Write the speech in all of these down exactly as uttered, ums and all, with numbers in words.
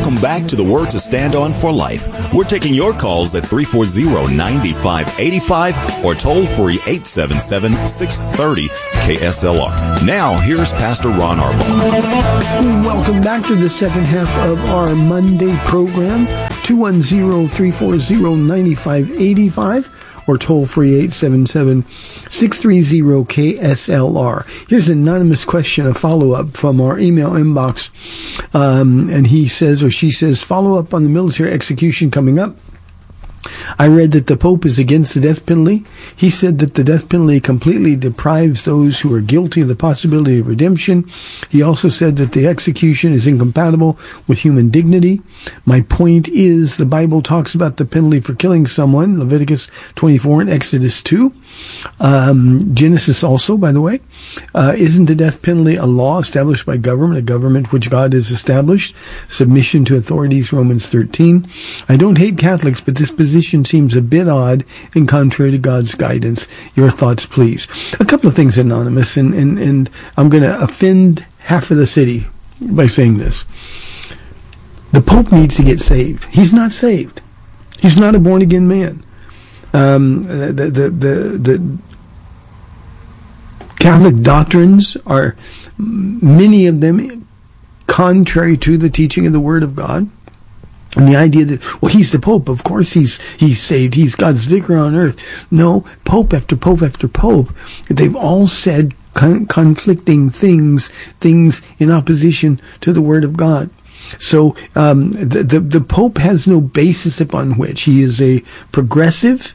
Welcome back to the Word to Stand On for Life. We're taking your calls at three four zero, nine five eight five or toll free eight seven seven, six three zero, K S L R. Now, here's Pastor Ron Arbaugh. Welcome back to the second half of our Monday program. two one zero, three four zero, nine five eight five or toll free eight seven seven, six three zero, K S L R. Here's an anonymous question, a follow-up from our email inbox. Um, and he says, or she says, follow up on the military execution coming up. I read that the Pope is against the death penalty. He said that the death penalty completely deprives those who are guilty of the possibility of redemption. He also said that the execution is incompatible with human dignity. My point is the Bible talks about the penalty for killing someone, Leviticus twenty-four and Exodus two. Um, Genesis also, by the way. Uh, isn't the death penalty a law established by government, a government which God has established? Submission to authorities, Romans thirteen. I don't hate Catholics, but this position seems a bit odd and contrary to God's guidance. Your thoughts, please. A couple of things, Anonymous, and, and, and I'm going to offend half of the city by saying this. The Pope needs to get saved. He's not saved. He's not a born-again man. Um, the, the, the, the Catholic doctrines are, many of them, contrary to the teaching of the Word of God. And the idea that, well, he's the Pope, of course he's he's saved, he's God's vicar on earth. No, Pope after Pope after Pope, they've all said con- conflicting things, things in opposition to the Word of God. So um, the, the the Pope has no basis upon which. He is a progressive,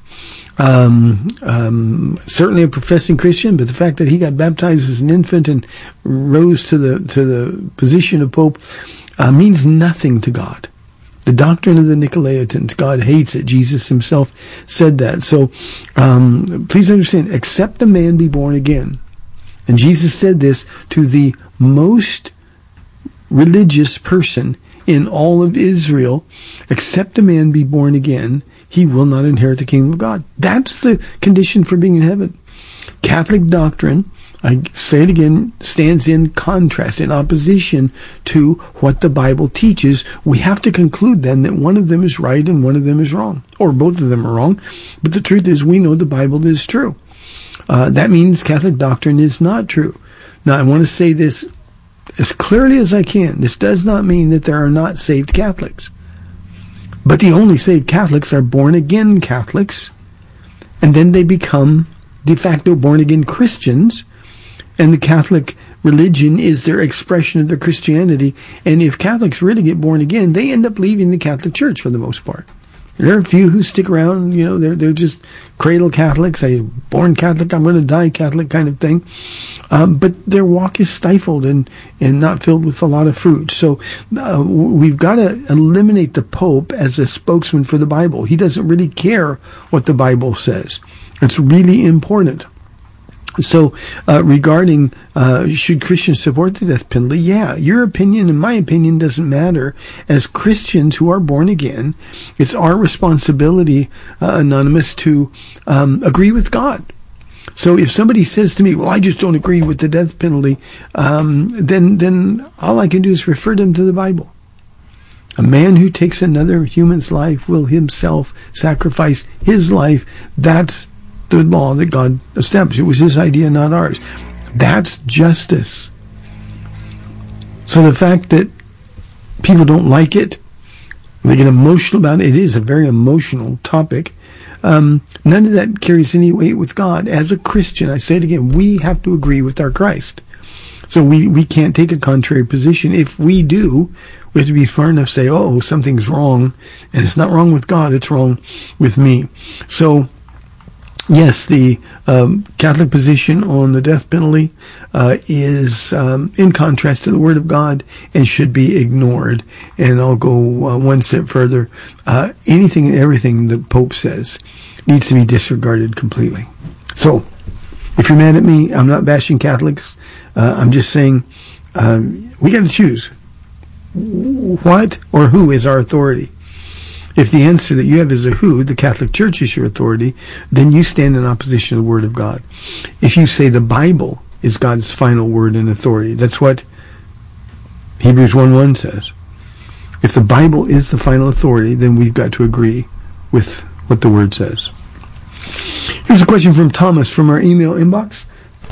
um, um, certainly a professing Christian, but the fact that he got baptized as an infant and rose to the to the position of Pope uh, means nothing to God. The doctrine of the Nicolaitans, God hates it. Jesus himself said that. So um, please understand, except a man be born again. And Jesus said this to the most religious person in all of Israel, except a man be born again, he will not inherit the kingdom of God. That's the condition for being in heaven. Catholic doctrine, I say it again, stands in contrast, in opposition to what the Bible teaches. We have to conclude then that one of them is right and one of them is wrong, or both of them are wrong. But the truth is, we know the Bible is true. Uh, that means Catholic doctrine is not true. Now, I want to say this as clearly as I can. This does not mean that there are not saved Catholics. But the only saved Catholics are born-again Catholics, and then they become de facto born-again Christians, and the Catholic religion is their expression of their Christianity. And if Catholics really get born again, they end up leaving the Catholic Church for the most part. There are a few who stick around, you know, they're, they're just cradle Catholics, a born Catholic, I'm going to die Catholic kind of thing. Um, but their walk is stifled and, and not filled with a lot of fruit. So uh, we've got to eliminate the Pope as a spokesman for the Bible. He doesn't really care what the Bible says. It's really important. So, uh, regarding, uh, should Christians support the death penalty? Yeah, your opinion and my opinion doesn't matter. As Christians who are born again, it's our responsibility, uh, Anonymous, to, um, agree with God. So if somebody says to me, well, I just don't agree with the death penalty, um, then, then all I can do is refer them to the Bible. A man who takes another human's life will himself sacrifice his life. That's the law that God established. It was his idea, not ours. That's justice. So the fact that people don't like it, they get emotional about it, it is a very emotional topic. Um, none of that carries any weight with God. As a Christian, I say it again, we have to agree with our Christ. So we, we can't take a contrary position. If we do, we have to be smart enough to say, oh, something's wrong. And it's not wrong with God, it's wrong with me. So, yes, the um, Catholic position on the death penalty uh, is um, in contrast to the Word of God and should be ignored. And I'll go uh, one step further. Uh, anything and everything the Pope says needs to be disregarded completely. So, if you're mad at me, I'm not bashing Catholics. Uh, I'm just saying um, we got to choose what or who is our authority. If the answer that you have is a who, the Catholic Church is your authority, then you stand in opposition to the Word of God. If you say the Bible is God's final word and authority, that's what Hebrews one one says. If the Bible is the final authority, then we've got to agree with what the Word says. Here's a question from Thomas from our email inbox.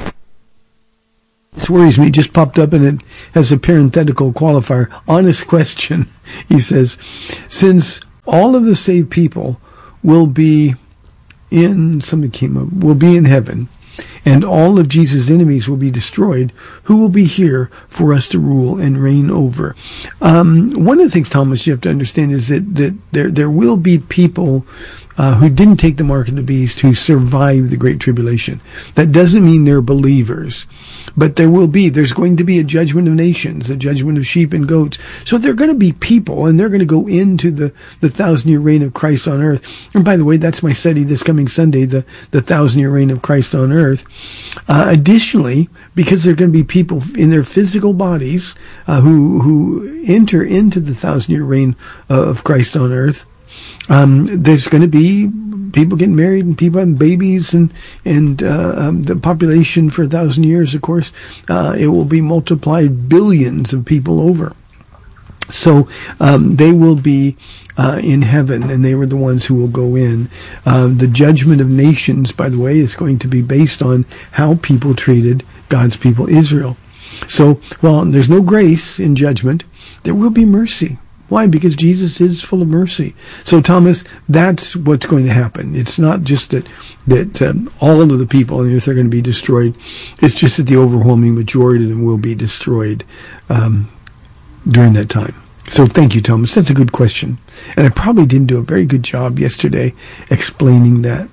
This worries me. It just popped up and it has a parenthetical qualifier. Honest question. He says, since all of the saved people will be in, something came up, will be in heaven, and all of Jesus' enemies will be destroyed, who will be here for us to rule and reign over? Um, one of the things, Thomas, you have to understand is that, that there, there will be people Uh, who didn't take the mark of the beast, who survived the Great Tribulation. That doesn't mean they're believers. But there will be, there's going to be a judgment of nations, a judgment of sheep and goats. So they're going to be people, and they're going to go into the, the thousand-year reign of Christ on earth. And by the way, that's my study this coming Sunday, the, the thousand-year reign of Christ on earth. Uh, additionally, because there are going to be people in their physical bodies uh, who, who enter into the thousand-year reign uh, of Christ on earth, Um, there's going to be people getting married and people having babies, and and uh, um, the population for a thousand years, of course, uh, it will be multiplied billions of people over. So um, they will be uh, in heaven, and they were the ones who will go in. Uh, the judgment of nations, by the way, is going to be based on how people treated God's people, Israel. So while there's no grace in judgment, there will be mercy. Why? Because Jesus is full of mercy. So, Thomas, that's what's going to happen. It's not just that that um, all of the people on the earth are going to be destroyed. It's just that the overwhelming majority of them will be destroyed um, during that time. So, thank you, Thomas. That's a good question. And I probably didn't do a very good job yesterday explaining that.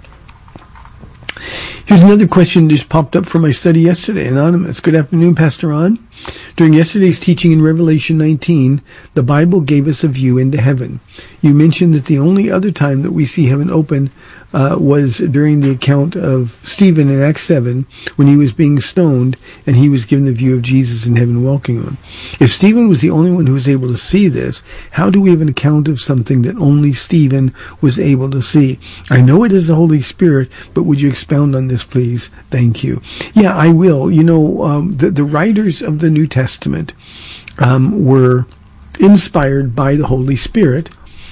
Here's another question that just popped up from my study yesterday. Anonymous. Good afternoon, Pastor Ron. During yesterday's teaching in Revelation nineteen, the Bible gave us a view into heaven. You mentioned that the only other time that we see heaven open uh, was during the account of Stephen in Acts seven, when he was being stoned and he was given the view of Jesus in heaven welcoming him. If Stephen was the only one who was able to see this, how do we have an account of something that only Stephen was able to see? I know it is the Holy Spirit, but would you expound on this, please? Thank you. Yeah, I will. You know, um, the, the writers of the New Testament um, were inspired by the Holy Spirit,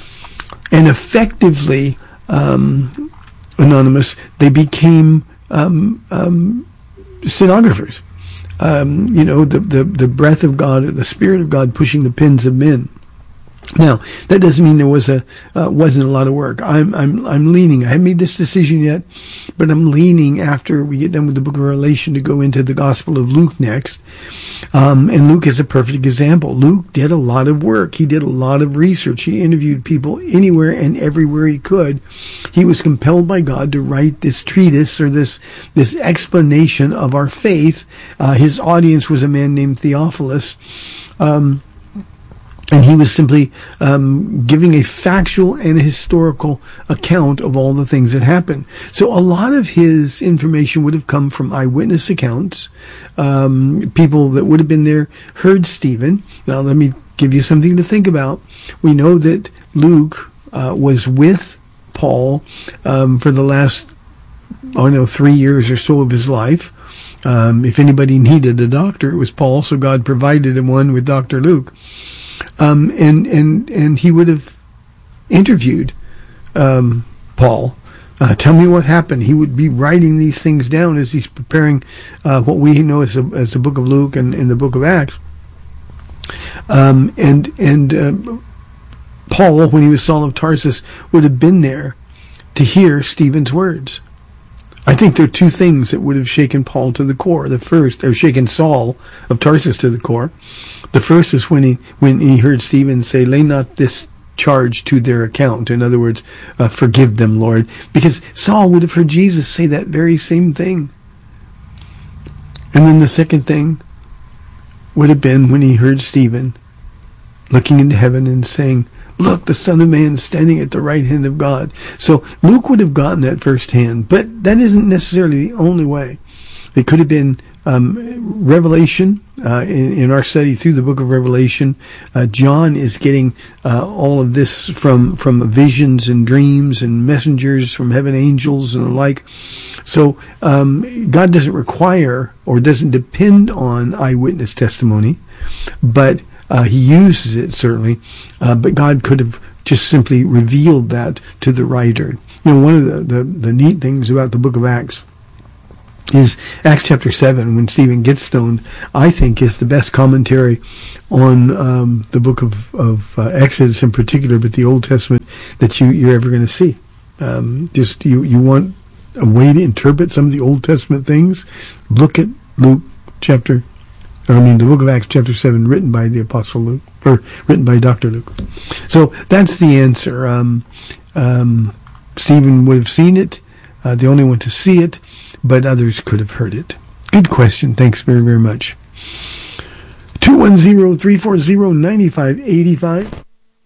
and effectively, um, Anonymous, they became um, um, stenographers. Um, you know, the, the, the breath of God, or the Spirit of God pushing the pens of men. Now, that doesn't mean there was a uh, wasn't a lot of work. I'm I'm I'm leaning. I haven't made this decision yet, but I'm leaning after we get done with the Book of Revelation to go into the Gospel of Luke next. Um, and Luke is a perfect example. Luke did a lot of work. He did a lot of research. He interviewed people anywhere and everywhere he could. He was compelled by God to write this treatise, or this this explanation of our faith. Uh, his audience was a man named Theophilus. Um, And he was simply um, giving a factual and a historical account of all the things that happened. So a lot of his information would have come from eyewitness accounts. Um, people that would have been there heard Stephen. Now let me give you something to think about. We know that Luke uh, was with Paul um, for the last, I don't know, three years or so of his life. Um, if anybody needed a doctor, it was Paul, so God provided him one with Doctor Luke. Um, and, and, and he would have interviewed, um, Paul. Uh, tell me what happened. He would be writing these things down as he's preparing, uh, what we know as, a, as the book of Luke and, and the book of Acts. Um, and, and, uh, Paul, when he was Saul of Tarsus, would have been there to hear Stephen's words. I think there are two things that would have shaken Paul to the core. The first, or shaken Saul of Tarsus to the core. The first is when he when he heard Stephen say, "Lay not this charge to their account." In other words, uh, forgive them, Lord. Because Saul would have heard Jesus say that very same thing. And then the second thing would have been when he heard Stephen looking into heaven and saying, "Look, the Son of Man standing at the right hand of God." So Luke would have gotten that firsthand, but that isn't necessarily the only way. It could have been um, Revelation. Uh, in, in our study through the book of Revelation, uh, John is getting uh, all of this from from visions and dreams and messengers from heaven, angels and the like. So um, God doesn't require or doesn't depend on eyewitness testimony, but Uh, he uses it, certainly, uh, but God could have just simply revealed that to the writer. You know, one of the, the, the neat things about the book of Acts is Acts chapter seven, when Stephen gets stoned, I think is the best commentary on um, the book of, of uh, Exodus in particular, but the Old Testament that you, you're ever going to see. Um, just you, you want a way to interpret some of the Old Testament things, look at Luke chapter, or I mean the book of Acts chapter seven, written by the Apostle Luke, or written by Doctor Luke. So that's the answer. Um, um, Stephen would have seen it, uh, the only one to see it, but others could have heard it. Good question. Thanks very, very much. two one zero, three four zero, nine five eight five.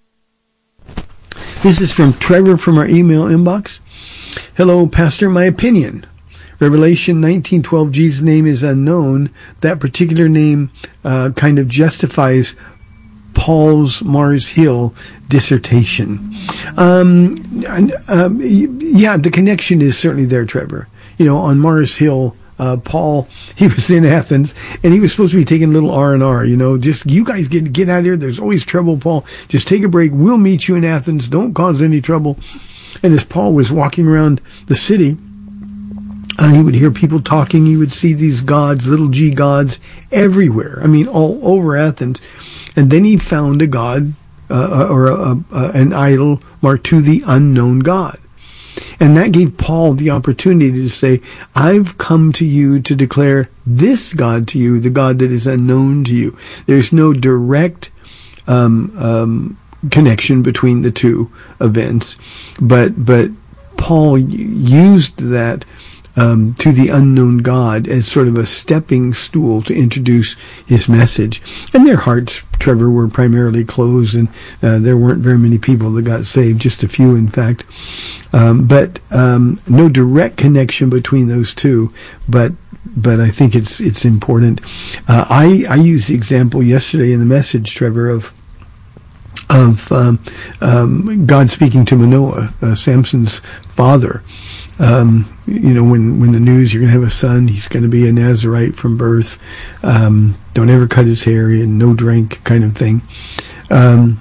This is from Trevor from our email inbox. Hello, Pastor. My opinion. Revelation nineteen twelve, Jesus' name is unknown. That particular name uh, kind of justifies Paul's Mars Hill dissertation. Um, um, yeah, the connection is certainly there, Trevor. You know, on Mars Hill, uh, Paul, he was in Athens, and he was supposed to be taking a little R and R, you know, just, you guys get get out of here, there's always trouble, Paul, just take a break, we'll meet you in Athens, don't cause any trouble. And as Paul was walking around the city, uh, he would hear people talking, he would see these gods, little g gods, everywhere, I mean, all over Athens. And then he found a god, uh, or a, a, a, an idol marked to the unknown God. And that gave Paul the opportunity to say, I've come to you to declare this God to you, the God that is unknown to you. There's no direct um, um, connection between the two events, but but Paul used that um, to the unknown God as sort of a stepping stool to introduce his message. And their hearts, Trevor, were primarily closed, and uh, there weren't very many people that got saved, just a few, in fact. Um, but um, no direct connection between those two, but but I think it's it's important. Uh, I I used the example yesterday in the message, Trevor, of of um, um, God speaking to Manoah, uh, Samson's father. Um, you know, when, when the news, you're going to have a son, he's going to be a Nazarite from birth, um, don't ever cut his hair, and no drink kind of thing. Um,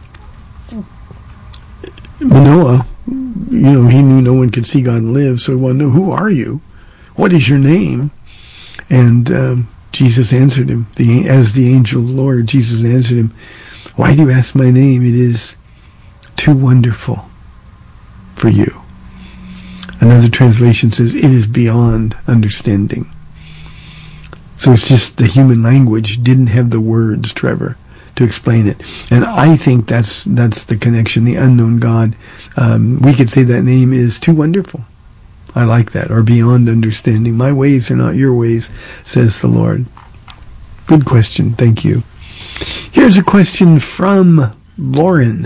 Manoah, you know, he knew no one could see God and live, so he wanted to know, who are you? What is your name? And um, Jesus answered him, the, as the angel of the Lord, Jesus answered him, why do you ask my name? It is too wonderful for you. Another translation says, it is beyond understanding. So it's just the human language didn't have the words, Trevor, to explain it. And I think that's that's the connection, the unknown God. Um, we could say that name is too wonderful. I like that. Or beyond understanding. My ways are not your ways, says the Lord. Good question. Thank you. Here's a question from Lauren.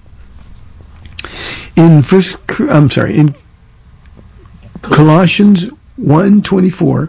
In first, I'm sorry, in Colossians one twenty-four.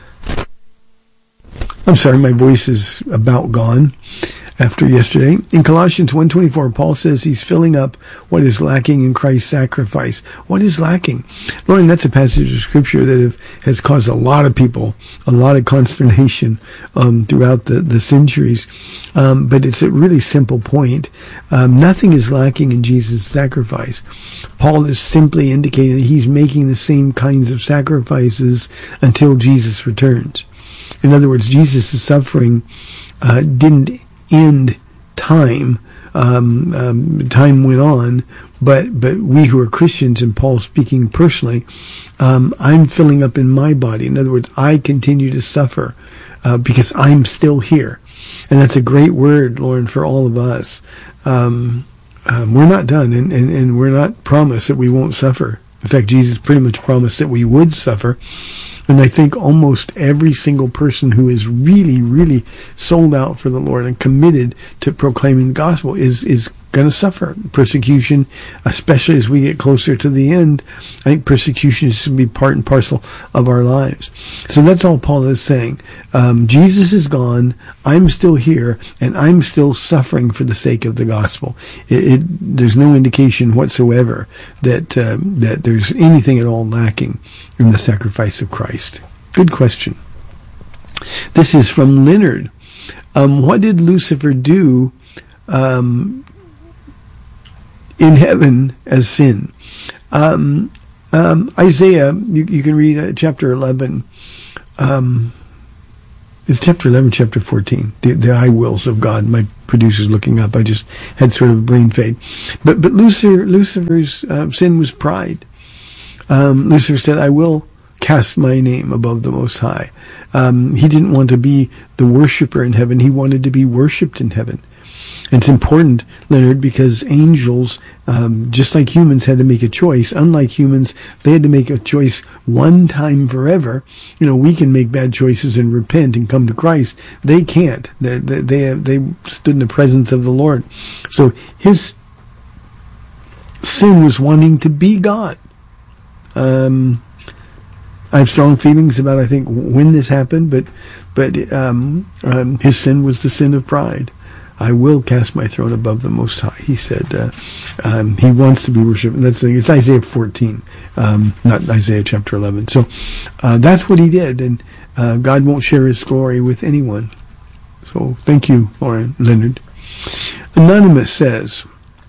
I'm sorry, my voice is about gone after yesterday. In Colossians one twenty-four, Paul says he's filling up what is lacking in Christ's sacrifice. What is lacking? Lauren, that's a passage of Scripture that have, has caused a lot of people a lot of consternation um, throughout the, the centuries. Um, but it's a really simple point. Um, nothing is lacking in Jesus' sacrifice. Paul is simply indicating that he's making the same kinds of sacrifices until Jesus returns. In other words, Jesus' suffering uh, didn't end time. Um, um, time went on, but but we who are Christians, and Paul speaking personally, um, I'm filling up in my body. In other words, I continue to suffer uh, because I'm still here. And that's a great word, Lauren, for all of us. Um, um, we're not done, and, and, and we're not promised that we won't suffer. In fact, Jesus pretty much promised that we would suffer. And I think almost every single person who is really, really sold out for the Lord and committed to proclaiming the gospel is, is going to suffer persecution, especially as we get closer to the end. I think persecution is to be part and parcel of our lives. So that's all Paul is saying. Um, Jesus is gone, I'm still here, and I'm still suffering for the sake of the gospel. It, it, there's no indication whatsoever that uh, that there's anything at all lacking in the sacrifice of Christ. Good question. This is from Leonard. Um, what did Lucifer do um, in heaven as sin. Um, um, Isaiah, you, you can read uh, chapter eleven. Um, it's chapter eleven, chapter fourteen. The, the I wills of God. My producer's looking up. I just had sort of a brain fade. But but Lucifer, Lucifer's uh, sin was pride. Um, Lucifer said, "I will cast my name above the Most High." Um, he didn't want to be the worshiper in heaven. He wanted to be worshipped in heaven. And it's important, Leonard, because angels, um, just like humans, had to make a choice. Unlike humans, they had to make a choice one time forever. You know, we can make bad choices and repent and come to Christ. They can't. They they they, have, they stood in the presence of the Lord. So his sin was wanting to be God. Um, I have strong feelings about, I think, when this happened, but but um, um, his sin was the sin of pride. I will cast my throne above the Most High, he said. Uh, um, he wants to be worshipped. And that's the thing. It's Isaiah fourteen, um, not Isaiah chapter eleven. So uh, that's what he did, and uh, God won't share his glory with anyone. So thank you, Lauren Leonard. Anonymous says,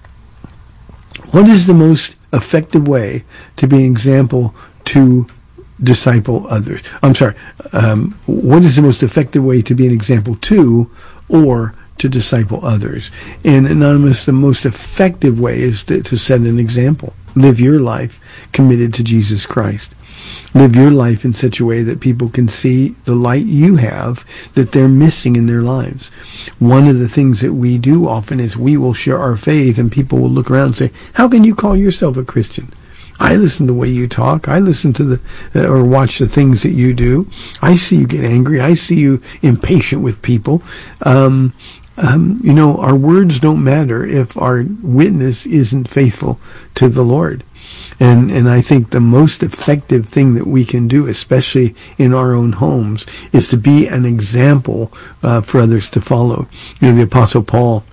what is the most effective way to be an example to disciple others? I'm sorry. Um, what is the most effective way to be an example to or to disciple others? And Anonymous, the most effective way is to, to set an example. Live your life committed to Jesus Christ. Live your life in such a way that people can see the light you have that they're missing in their lives. One of the things that we do often is we will share our faith and people will look around and say, how can you call yourself a Christian? I listen to the way you talk. I listen to the, uh, or watch the things that you do. I see you get angry. I see you impatient with people. Um, Um, you know, our words don't matter if our witness isn't faithful to the Lord. And and I think the most effective thing that we can do, especially in our own homes, is to be an example uh, for others to follow. You know, the Apostle Paul,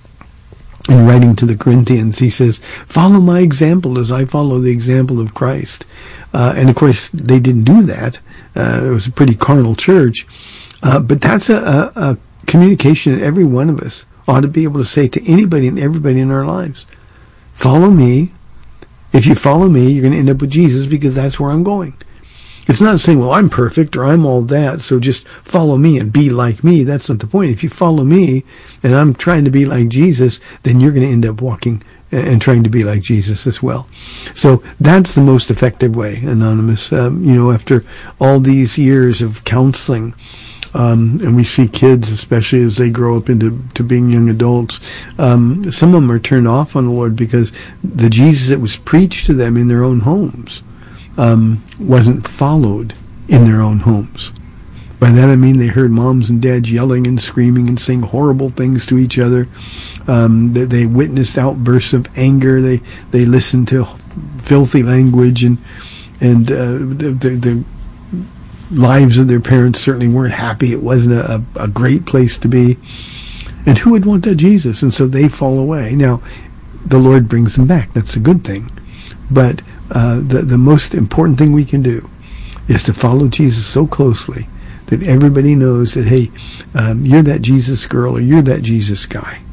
in writing to the Corinthians, he says, follow my example as I follow the example of Christ. Uh, and of course, they didn't do that. Uh, it was a pretty carnal church. Uh, but that's a, a, a communication that every one of us ought to be able to say to anybody and everybody in our lives. Follow me. If you follow me, you're going to end up with Jesus because that's where I'm going. It's not saying, well, I'm perfect or I'm all that, so just follow me and be like me. That's not the point. If you follow me and I'm trying to be like Jesus, then you're going to end up walking and trying to be like Jesus as well. So that's the most effective way, Anonymous. Um, you know, after all these years of counseling, Um, and we see kids, especially as they grow up into to being young adults, um, some of them are turned off on the Lord because the Jesus that was preached to them in their own homes um, wasn't followed in their own homes. By that I mean they heard moms and dads yelling and screaming and saying horrible things to each other. Um, they, they witnessed outbursts of anger. They they listened to filthy language, and and uh, the, the, the lives of their parents certainly weren't happy. It wasn't a, a great place to be. And who would want that Jesus? And so they fall away. Now, the Lord brings them back. That's a good thing. But uh, the, the most important thing we can do is to follow Jesus so closely that everybody knows that, hey, um, you're that Jesus girl or you're that Jesus guy.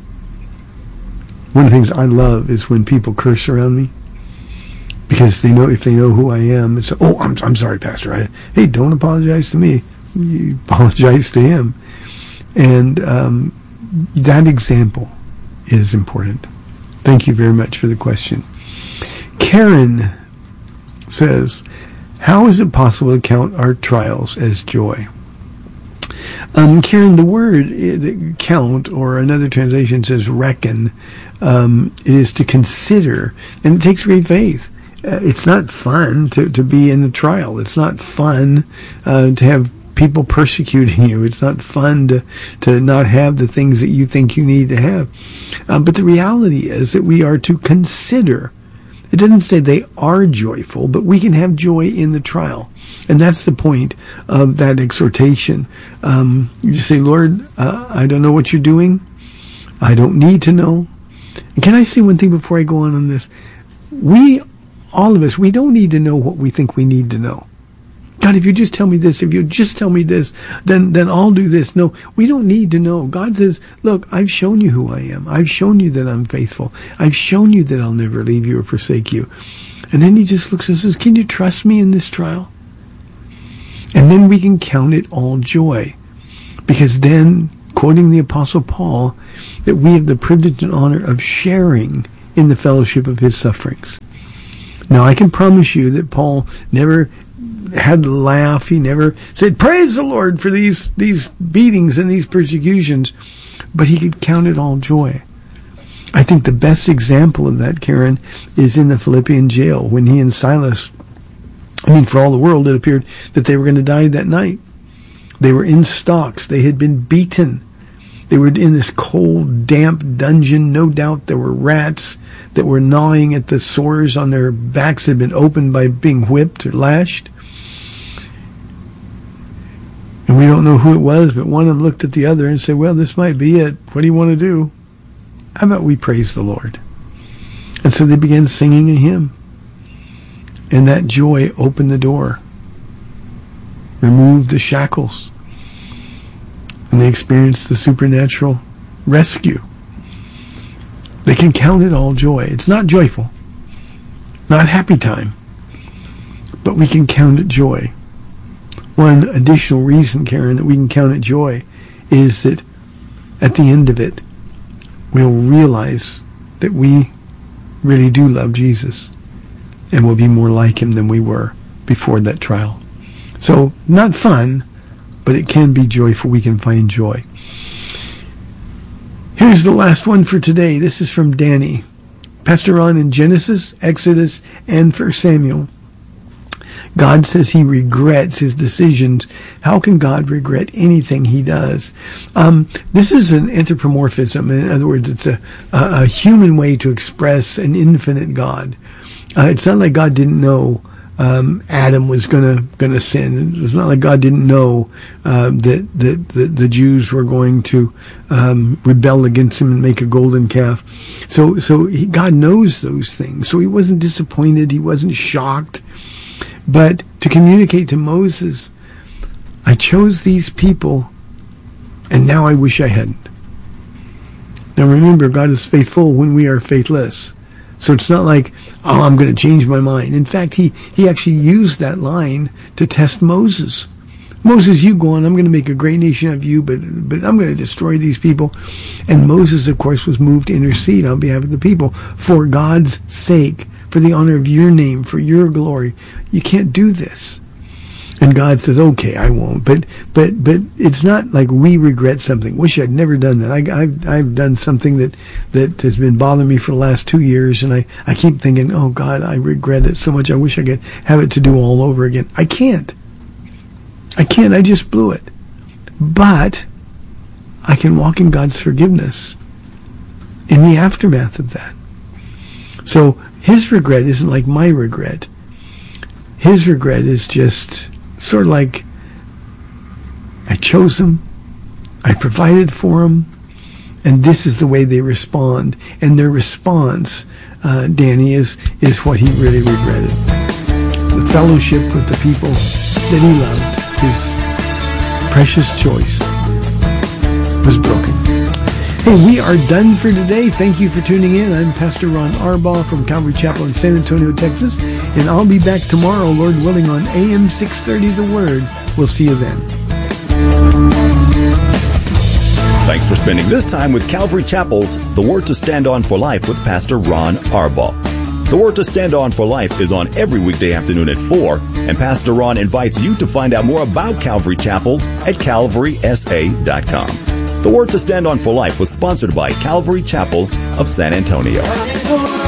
One of the things I love is when people curse around me. Because they know, if they know who I am, it's, oh, I'm I'm sorry, Pastor. I, hey, don't apologize to me. You apologize to him. And um, that example is important. Thank you very much for the question. Karen says, how is it possible to count our trials as joy? Um, Karen, the word uh, count, or another translation says reckon, um, it is to consider, and it takes great faith. Uh, it's not fun to, to be in a trial. It's not fun uh, to have people persecuting you. It's not fun to, to not have the things that you think you need to have. Uh, but the reality is that we are to consider. It doesn't say they are joyful, but we can have joy in the trial. And that's the point of that exhortation. Um, you just say, Lord, uh, I don't know what you're doing. I don't need to know. And can I say one thing before I go on on this? We All of us, we don't need to know what we think we need to know. God, if you just tell me this, if you just tell me this, then, then I'll do this. No, we don't need to know. God says, look, I've shown you who I am. I've shown you that I'm faithful. I've shown you that I'll never leave you or forsake you. And then he just looks and says, can you trust me in this trial? And then we can count it all joy. Because then, quoting the Apostle Paul, that we have the privilege and honor of sharing in the fellowship of his sufferings. Now, I can promise you that Paul never had to laugh. He never said, praise the Lord for these, these beatings and these persecutions. But he could count it all joy. I think the best example of that, Karen, is in the Philippian jail when he and Silas, I mean, for all the world, it appeared that they were going to die that night. They were in stocks. They had been beaten. They were in this cold, damp dungeon. No doubt there were rats that were gnawing at the sores on their backs that had been opened by being whipped or lashed. And we don't know who it was, but one of them looked at the other and said, well, this might be it. What do you want to do? How about we praise the Lord? And so they began singing a hymn. And that joy opened the door, removed the shackles, and they experienced the supernatural rescue. They can count it all joy. It's not joyful, not happy time, but we can count it joy. One additional reason, Karen, that we can count it joy is that at the end of it, we'll realize that we really do love Jesus and will be more like him than we were before that trial. So, not fun, but it can be joyful. We can find joy. Here's the last one for today. This is from Danny. Pastor Ron, in Genesis, Exodus, and First Samuel, God says he regrets his decisions. How can God regret anything he does? Um, this is an anthropomorphism. In other words, it's a, a, a human way to express an infinite God. Uh, it's not like God didn't know um, Adam was gonna gonna sin. It's not like God didn't know uh, that, that that the Jews were going to um, rebel against him and make a golden calf. So so he, God knows those things. So he wasn't disappointed. He wasn't shocked. But to communicate to Moses, I chose these people, and now I wish I hadn't. Now remember, God is faithful when we are faithless. So it's not like, oh, I'm going to change my mind. In fact, he, he actually used that line to test Moses. Moses, you go on, I'm going to make a great nation of you, but but I'm going to destroy these people. And Moses, of course, was moved to intercede on behalf of the people for God's sake, for the honor of your name, for your glory. You can't do this. And God says, okay, I won't. But but but it's not like we regret something. Wish I'd never done that. I, I've I've done something that, that has been bothering me for the last two years, and I, I keep thinking, oh God, I regret it so much. I wish I could have it to do all over again. I can't. I can't. I just blew it. But I can walk in God's forgiveness in the aftermath of that. So his regret isn't like my regret. His regret is just sort of like, I chose them, I provided for them, and this is the way they respond. And their response, uh, Danny, is, is what he really regretted. The fellowship with the people that he loved, his precious choice, was broken. Hey, we are done for today. Thank you for tuning in. I'm Pastor Ron Arbaugh from Calvary Chapel in San Antonio, Texas, and I'll be back tomorrow, Lord willing, on A M six thirty The Word. We'll see you then. Thanks for spending this time with Calvary Chapel's The Word to Stand On for Life with Pastor Ron Arbaugh. The Word to Stand On for Life is on every weekday afternoon at four, and Pastor Ron invites you to find out more about Calvary Chapel at calvary s a dot com. The Word to Stand On for Life was sponsored by Calvary Chapel of San Antonio.